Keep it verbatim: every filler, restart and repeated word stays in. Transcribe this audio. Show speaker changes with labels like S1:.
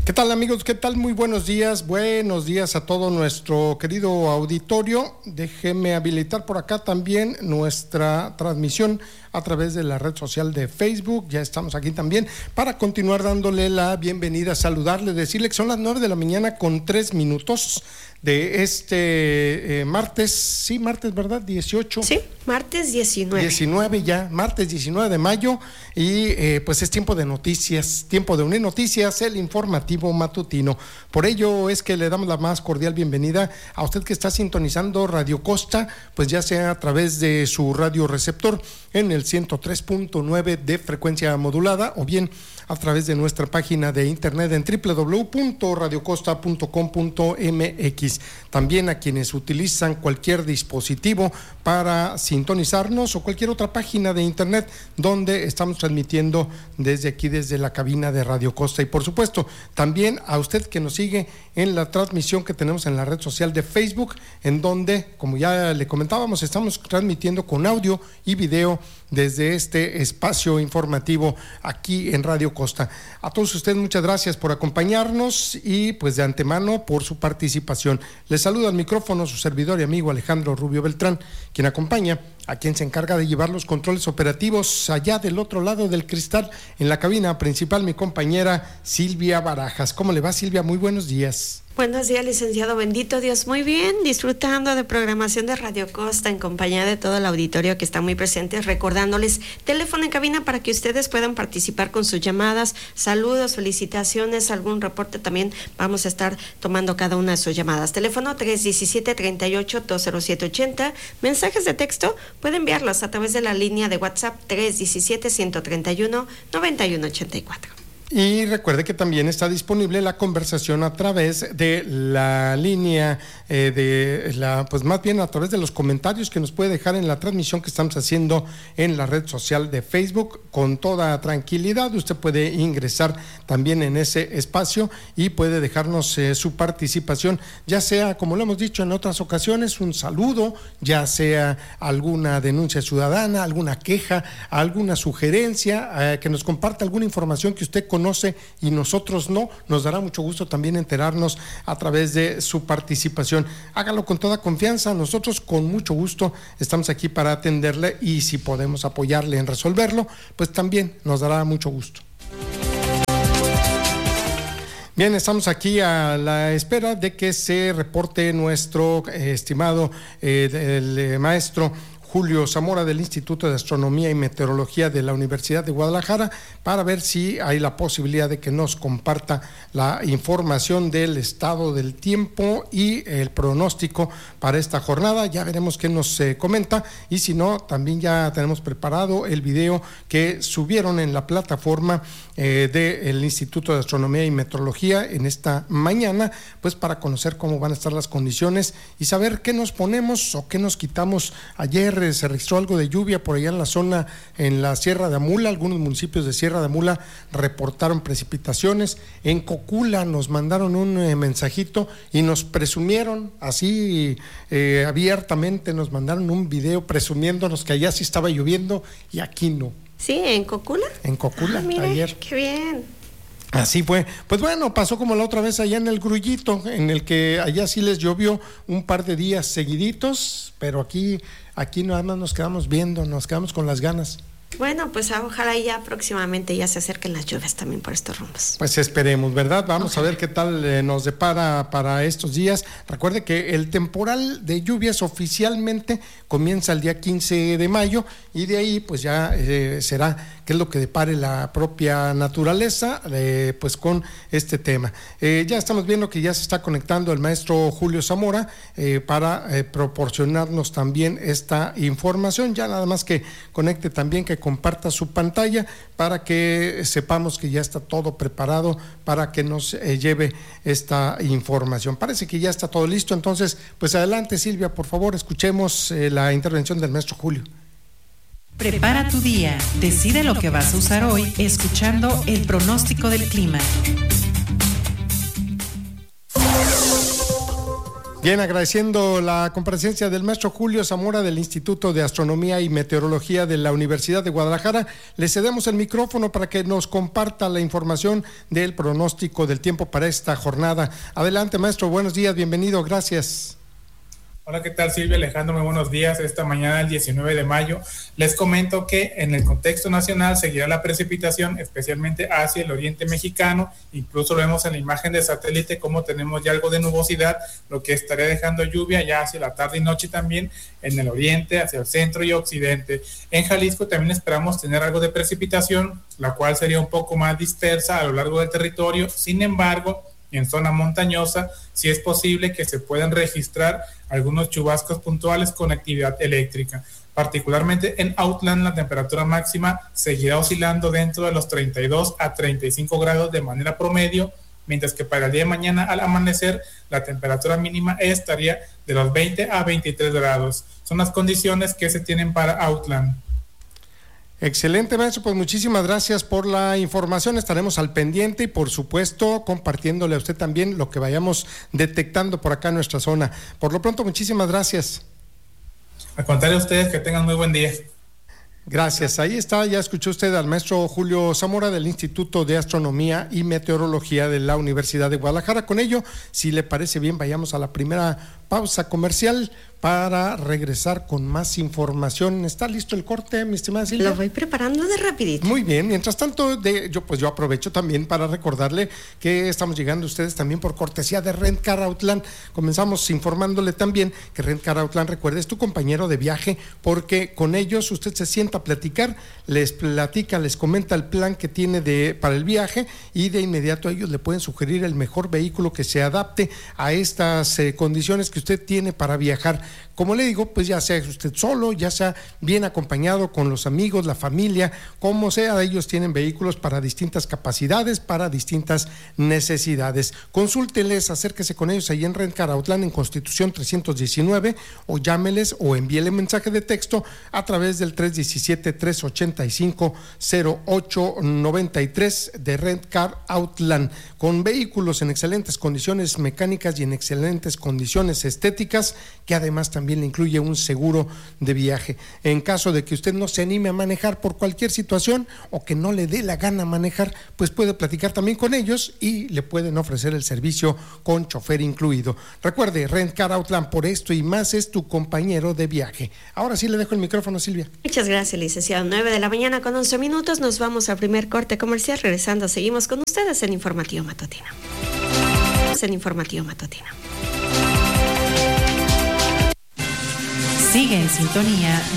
S1: ¿Qué tal, amigos? ¿Qué tal? Muy buenos días. Buenos días a todo nuestro querido auditorio. Déjeme habilitar por acá también nuestra transmisión a través de la red social de Facebook. Ya estamos aquí también para continuar dándole la bienvenida, saludarle, decirle que son las nueve de la mañana con tres minutos de este eh, martes, sí, martes, ¿verdad? dieciocho.
S2: Sí, martes diecinueve.
S1: diecinueve ya, martes diecinueve de mayo y eh, pues es tiempo de noticias, tiempo de unir noticias, el informativo matutino. Por ello es que le damos la más cordial bienvenida a usted que está sintonizando Radio Costa, pues ya sea a través de su radio receptor en el ciento tres punto nueve de frecuencia modulada o bien a través de nuestra página de internet en doble u doble u doble u punto radio costa punto com punto m x. También a quienes utilizan cualquier dispositivo para sintonizarnos o cualquier otra página de internet donde estamos transmitiendo desde aquí, desde la cabina de Radio Costa. Y por supuesto, también a usted que nos sigue en la transmisión que tenemos en la red social de Facebook, en donde, como ya le comentábamos, estamos transmitiendo con audio y video desde este espacio informativo aquí en Radio Costa. A todos ustedes muchas gracias por acompañarnos y pues de antemano por su participación. Les saluda al micrófono su servidor y amigo Alejandro Rubio Beltrán, quien acompaña a quien se encarga de llevar los controles operativos allá del otro lado del cristal, en la cabina principal, mi compañera Silvia Barajas. ¿Cómo le va, Silvia? Muy buenos días.
S2: Buenos días, licenciado. Bendito Dios. Muy bien, disfrutando de programación de Radio Costa en compañía de todo el auditorio que está muy presente, recordándoles teléfono en cabina para que ustedes puedan participar con sus llamadas, saludos, felicitaciones, algún reporte también vamos a estar tomando cada una de sus llamadas. Teléfono tres uno siete, tres ocho, dos cero siete ocho cero. Mensajes de texto pueden enviarlos a través de la línea de WhatsApp tres uno siete, uno tres uno, nueve uno ocho cuatro.
S1: Y recuerde que también está disponible la conversación a través de la línea eh, de la, pues más bien a través de los comentarios que nos puede dejar en la transmisión que estamos haciendo en la red social de Facebook. Con toda tranquilidad, usted puede ingresar también en ese espacio y puede dejarnos eh, su participación, ya sea, como lo hemos dicho en otras ocasiones, un saludo, ya sea alguna denuncia ciudadana, alguna queja, alguna sugerencia, eh, que nos comparta alguna información que usted conoce conoce y nosotros no. Nos dará mucho gusto también enterarnos a través de su participación. Hágalo con toda confianza, nosotros con mucho gusto estamos aquí para atenderle y si podemos apoyarle en resolverlo, pues también nos dará mucho gusto. Bien, estamos aquí a la espera de que se reporte nuestro eh, estimado eh, el, eh, maestro Julio Zamora del Instituto de Astronomía y Meteorología de la Universidad de Guadalajara para ver si hay la posibilidad de que nos comparta la información del estado del tiempo y el pronóstico para esta jornada. Ya veremos qué nos eh, comenta y si no, también ya tenemos preparado el video que subieron en la plataforma eh, del Instituto de Astronomía y Meteorología en esta mañana, pues para conocer cómo van a estar las condiciones y saber qué nos ponemos o qué nos quitamos. Ayer se registró algo de lluvia por allá en la zona, en la Sierra de Amula. Algunos municipios de Sierra de Amula reportaron precipitaciones. En Cocula nos mandaron un eh, mensajito y nos presumieron así eh, abiertamente, nos mandaron un video presumiéndonos que allá sí estaba lloviendo y aquí no.
S2: Sí, en Cocula.
S1: En Cocula,
S2: ah, mire,
S1: ayer.
S2: Qué bien.
S1: Así fue. Pues bueno, pasó como la otra vez allá en el Grullito, en el que allá sí les llovió un par de días seguiditos, pero aquí, aquí nada más nos quedamos viendo, nos quedamos con las ganas.
S2: Bueno, pues ojalá ya próximamente ya se acerquen las lluvias también por estos rumbos.
S1: Pues esperemos, ¿verdad? Vamos ojalá. a ver qué tal eh, nos depara para estos días. Recuerde que el temporal de lluvias oficialmente comienza el día quince de mayo y de ahí pues ya eh, será qué es lo que depare la propia naturaleza eh, pues con este tema. Eh, ya estamos viendo que ya se está conectando el maestro Julio Zamora eh, para eh, proporcionarnos también esta información. Ya nada más que conecte también, que comparta su pantalla para que sepamos que ya está todo preparado para que nos eh, lleve esta información. Parece que ya está todo listo, entonces pues adelante, Silvia, por favor, escuchemos eh, la intervención del maestro Julio.
S3: Prepara tu día, decide lo que vas a usar hoy escuchando el pronóstico del clima.
S1: Bien, agradeciendo la comparecencia del maestro Julio Zamora del Instituto de Astronomía y Meteorología de la Universidad de Guadalajara, le cedemos el micrófono para que nos comparta la información del pronóstico del tiempo para esta jornada. Adelante, maestro, buenos días, bienvenido, gracias.
S4: Hola, ¿qué tal, Silvia? Alejandro, muy buenos días. Esta mañana, del diecinueve de mayo, les comento que en el contexto nacional seguirá la precipitación, especialmente hacia el oriente mexicano. Incluso lo vemos en la imagen de satélite, como tenemos ya algo de nubosidad, lo que estaría dejando lluvia ya hacia la tarde y noche también en el oriente, hacia el centro y occidente. En Jalisco también esperamos tener algo de precipitación, la cual sería un poco más dispersa a lo largo del territorio. Sin embargo, en zona montañosa, sí es posible que se puedan registrar algunos chubascos puntuales con actividad eléctrica. Particularmente en Autlán, la temperatura máxima seguirá oscilando dentro de los treinta y dos a treinta y cinco grados de manera promedio, mientras que para el día de mañana al amanecer la temperatura mínima estaría de los veinte a veintitrés grados. Son las condiciones que se tienen para Autlán.
S1: Excelente, maestro, pues muchísimas gracias por la información, estaremos al pendiente y por supuesto compartiéndole a usted también lo que vayamos detectando por acá en nuestra zona. Por lo pronto, muchísimas gracias.
S4: Al contrario, a ustedes, que tengan muy buen día.
S1: Gracias, ahí está, ya escuchó usted al maestro Julio Zamora del Instituto de Astronomía y Meteorología de la Universidad de Guadalajara. Con ello, si le parece bien, vayamos a la primera pausa comercial para regresar con más información. ¿Está listo el corte, mi estimada Silvia?
S2: Lo voy preparando de rapidito.
S1: Muy bien, mientras tanto, de, yo pues yo aprovecho también para recordarle que estamos llegando a ustedes también por cortesía de Rent-Car Autlán. Comenzamos informándole también que Rent-Car Autlán, recuerde, es tu compañero de viaje, porque con ellos usted se sienta a platicar, les platica, les comenta el plan que tiene de, para el viaje, y de inmediato ellos le pueden sugerir el mejor vehículo que se adapte a estas eh, condiciones que usted tiene para viajar. Como le digo, pues ya sea usted solo, ya sea bien acompañado con los amigos, la familia, como sea, ellos tienen vehículos para distintas capacidades, para distintas necesidades. Consúlteles, acérquese con ellos ahí en Rent-Car Autlán, en Constitución trescientos diecinueve, o llámeles o envíele mensaje de texto a través del tres uno siete, tres ocho cinco, cero ocho nueve tres de Rent-Car Autlán, con vehículos en excelentes condiciones mecánicas y en excelentes condiciones estéticas, que además también le incluye un seguro de viaje. En caso de que usted no se anime a manejar por cualquier situación o que no le dé la gana manejar, pues puede platicar también con ellos y le pueden ofrecer el servicio con chofer incluido. Recuerde, Rent-Car Autlán, por esto y más, es tu compañero de viaje. Ahora sí le dejo el micrófono, Silvia.
S2: Muchas gracias, licenciado. nueve de la mañana con once minutos, nos vamos al primer corte comercial. Regresando, seguimos con ustedes en Informativo Matutino. En Informativo Matutino.
S3: Sigue en sintonía